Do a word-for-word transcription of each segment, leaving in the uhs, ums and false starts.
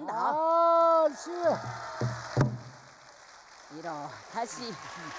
한다. 아, 씨. 이러 다시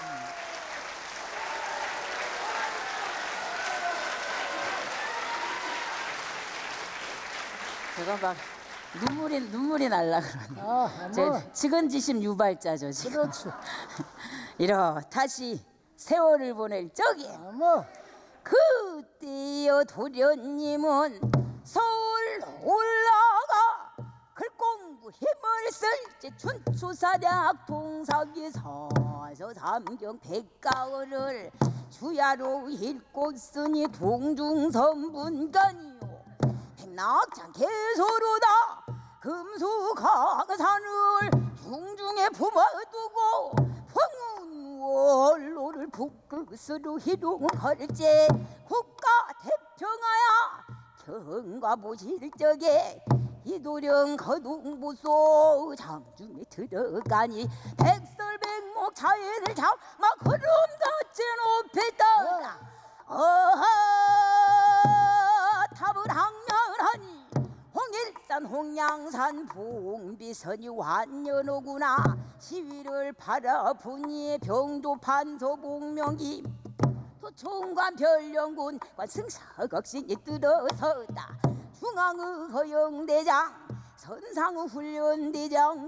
제가 막 눈물이 눈물이 날라 그러네. 아, 제 뭐. 측은지심 유발자죠 지금. 그렇지. 이러 다시 세월을 보낼 적에 아, 뭐. 그때여 도련님은 서울 올라가 글공부 힘을 쓸지 춘추사략 동사기서서 삼경 백가을을 주야로 읽고 쓰니 동중선분간이요 백낙장 개소로다 금수강산을 중중에 품어두고 황운월로를 북극으로 희롱할제 국가 태평하야 경과 보실 적에 이도령 거동보소 장중에 들어가니 백설백목 차이를 잡마 구름같이 높이 떠나 어허 탑을 항량하니 홍일산 홍양산 봉비선이 완연하구나 시위를 바라보니 병도 판서 복명기 도총관 별령군 관승사각신이 들어섰다 중앙의 허영대장 선상의 훈련대장